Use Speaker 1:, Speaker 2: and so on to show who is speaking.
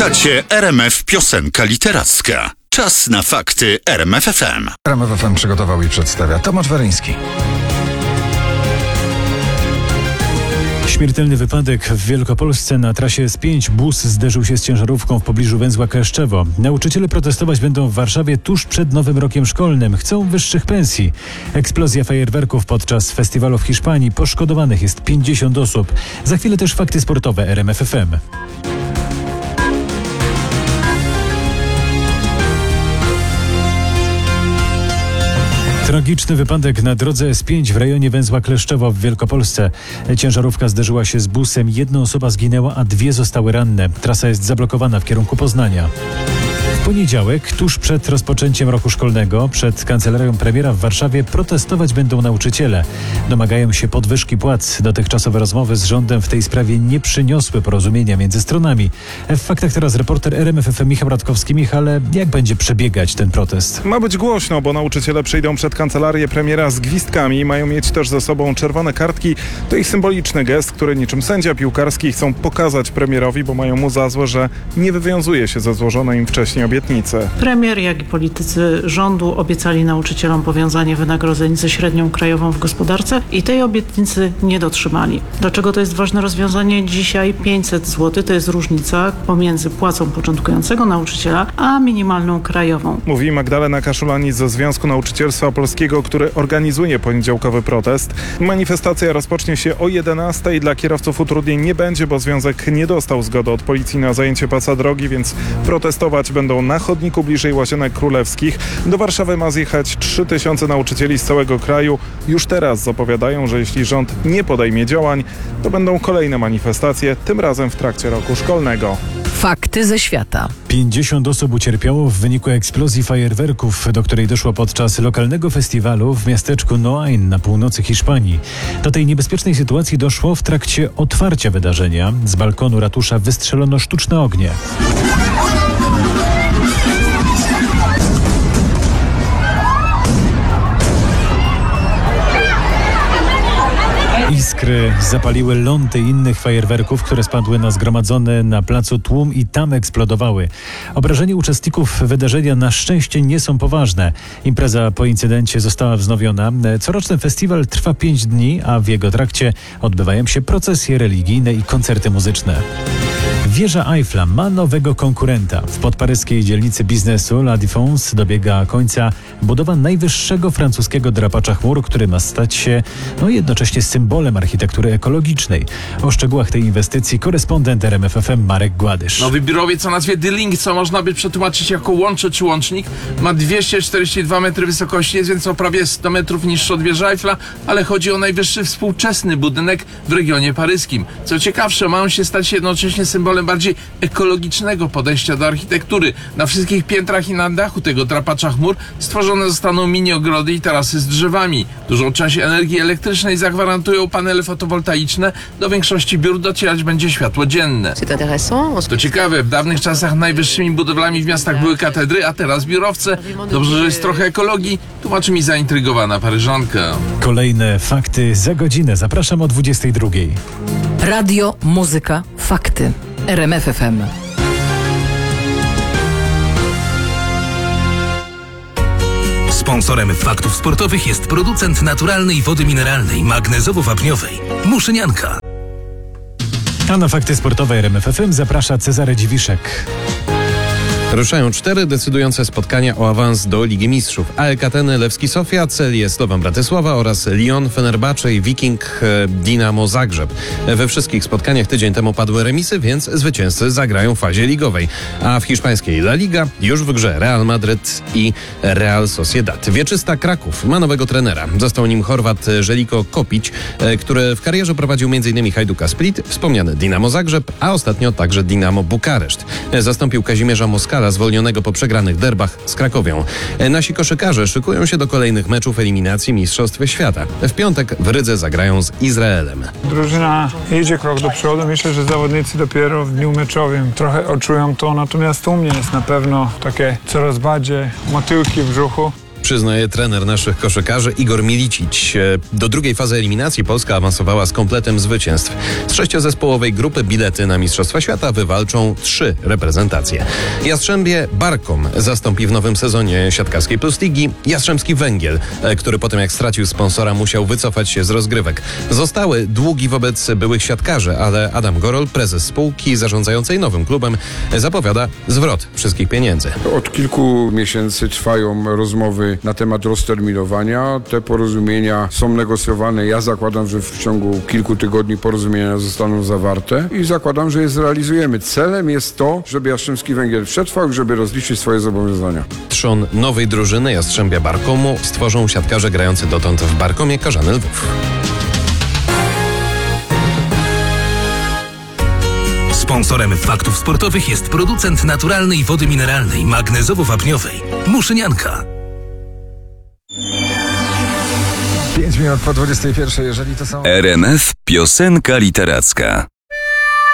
Speaker 1: Słuchacie RMF Piosenka Literacka. Czas na fakty RMF FM.
Speaker 2: RMF FM przygotował i przedstawia Tomasz Weryński.
Speaker 3: Śmiertelny wypadek w Wielkopolsce. Na trasie S5 bus zderzył się z ciężarówką w pobliżu węzła Kleszczewo. Nauczyciele protestować będą w Warszawie tuż przed nowym rokiem szkolnym. Chcą wyższych pensji. Eksplozja fajerwerków podczas festiwalu w Hiszpanii. Poszkodowanych jest 50 osób. Za chwilę też fakty sportowe RMF FM. Tragiczny wypadek na drodze S5 w rejonie węzła Kleszczewo w Wielkopolsce. Ciężarówka zderzyła się z busem. Jedna osoba zginęła, a dwie zostały ranne. Trasa jest zablokowana w kierunku Poznania. W poniedziałek, tuż przed rozpoczęciem roku szkolnego, przed kancelarią premiera w Warszawie protestować będą nauczyciele. Domagają się podwyżki płac. Dotychczasowe rozmowy z rządem w tej sprawie nie przyniosły porozumienia między stronami. W faktach teraz reporter RMF FM Michał Radkowski. Michale, jak będzie przebiegać ten protest?
Speaker 4: Ma być głośno, bo nauczyciele przyjdą przed kancelarię premiera z gwizdkami. Mają mieć też ze sobą czerwone kartki. To ich symboliczny gest, który niczym sędzia piłkarski chcą pokazać premierowi, bo mają mu za złe, że nie wywiązuje się ze złożonej im wcześniej obietnicy.
Speaker 5: Premier, jak i politycy rządu obiecali nauczycielom powiązanie wynagrodzeń ze średnią krajową w gospodarce i tej obietnicy nie dotrzymali. Dlaczego to jest ważne rozwiązanie? Dzisiaj 500 zł to jest różnica pomiędzy płacą początkującego nauczyciela a minimalną krajową.
Speaker 4: Mówi Magdalena Kaszulanis ze Związku Nauczycielstwa Polskiego, który organizuje poniedziałkowy protest. Manifestacja rozpocznie się o 11:00. Dla kierowców utrudnień nie będzie, bo związek nie dostał zgody od policji na zajęcie pasa drogi, więc protestować będą na chodniku bliżej Łazienek Królewskich. Do Warszawy ma zjechać 3000 nauczycieli z całego kraju. Już teraz zapowiadają, że jeśli rząd nie podejmie działań, to będą kolejne manifestacje, tym razem w trakcie roku szkolnego.
Speaker 6: Fakty ze świata.
Speaker 3: 50 osób ucierpiało w wyniku eksplozji fajerwerków, do której doszło podczas lokalnego festiwalu w miasteczku Noain na północy Hiszpanii. Do tej niebezpiecznej sytuacji doszło w trakcie otwarcia wydarzenia. Z balkonu ratusza wystrzelono sztuczne ognie. Iskry zapaliły lądy innych fajerwerków, które spadły na zgromadzony na placu tłum i tam eksplodowały. Obrażenia uczestników wydarzenia na szczęście nie są poważne. Impreza po incydencie została wznowiona. Coroczny festiwal trwa 5 dni, a w jego trakcie odbywają się procesje religijne i koncerty muzyczne. Wieża Eiffla ma nowego konkurenta. W podparyskiej dzielnicy biznesu La Défense dobiega końca budowa najwyższego francuskiego drapacza chmur, który ma stać się jednocześnie symbolem architektury ekologicznej. O szczegółach tej inwestycji korespondent RMF FM Marek Gładysz.
Speaker 7: Nowy biurowiec o nazwie The Link, co można by przetłumaczyć jako łącze czy łącznik, ma 242 metry wysokości, jest więc o prawie 100 metrów niższy od wieży Eiffla, ale chodzi o najwyższy współczesny budynek w regionie paryskim. Co ciekawsze, ma on się stać jednocześnie symbolem bardziej ekologicznego podejścia do architektury. Na wszystkich piętrach i na dachu tego drapacza chmur stworzone zostaną mini ogrody i tarasy z drzewami. Dużą część energii elektrycznej zagwarantują panele fotowoltaiczne. Do większości biur docierać będzie światło dzienne. To ciekawe, w dawnych czasach najwyższymi budowlami w miastach były katedry, a teraz biurowce. Dobrze, że jest trochę ekologii, tłumaczy mi zaintrygowana Paryżanka.
Speaker 3: Kolejne fakty za godzinę. Zapraszam o 22:00.
Speaker 6: Radio, muzyka, fakty. RMF FM.
Speaker 8: Sponsorem faktów sportowych jest producent naturalnej wody mineralnej, magnezowo-wapniowej Muszynianka.
Speaker 3: A na fakty sportowe RMF FM zaprasza Cezary Dziwiszek.
Speaker 9: Ruszają 4 decydujące spotkania o awans do Ligi Mistrzów. AEK Ateny, Lewski Sofia, Celje Slovan Bratysława oraz Lyon, Fenerbahce i Viking Dinamo Zagrzeb. We wszystkich spotkaniach tydzień temu padły remisy, więc zwycięzcy zagrają w fazie ligowej. A w hiszpańskiej La Liga już w grze Real Madryt i Real Sociedad. Wieczysta Kraków ma nowego trenera. Został nim Chorwat Željko Kopić, który w karierze prowadził m.in. Hajduka Split, wspomniane Dinamo Zagrzeb, a ostatnio także Dinamo Bukareszt. Zastąpił Kazimierza Moskala, zwolnionego po przegranych derbach z Krakowią. Nasi koszykarze szykują się do kolejnych meczów eliminacji Mistrzostw Świata. W piątek w Rydze zagrają z Izraelem.
Speaker 10: Drużyna idzie krok do przodu. Myślę, że zawodnicy dopiero w dniu meczowym trochę odczują to, natomiast u mnie jest na pewno takie coraz bardziej motyłki w brzuchu.
Speaker 9: przyznaje trener naszych koszykarzy Igor Milicic. Do drugiej fazy eliminacji Polska awansowała z kompletem zwycięstw. Z 6-zespołowej grupy bilety na Mistrzostwa Świata wywalczą 3 reprezentacje. Jastrzębie Barkom zastąpi w nowym sezonie siatkarskiej Plus Ligi Jastrzębski Węgiel, który po tym jak stracił sponsora musiał wycofać się z rozgrywek. Zostały długi wobec byłych siatkarzy, ale Adam Gorol, prezes spółki zarządzającej nowym klubem, zapowiada zwrot wszystkich pieniędzy.
Speaker 11: Od kilku miesięcy trwają rozmowy na temat rozterminowania. Te porozumienia są negocjowane. Ja zakładam, że w ciągu kilku tygodni porozumienia zostaną zawarte i zakładam, że je zrealizujemy. Celem jest to, żeby Jastrzębski Węgiel przetrwał, żeby rozliczyć swoje zobowiązania.
Speaker 9: Trzon nowej drużyny Jastrzębia Barkomu stworzą siatkarze grający dotąd w Barkomie Karzany Lwów.
Speaker 8: Sponsorem faktów sportowych jest producent naturalnej wody mineralnej magnezowo-wapniowej Muszynianka.
Speaker 2: 5 minut po 21, jeżeli to są...
Speaker 1: RMF Piosenka Literacka.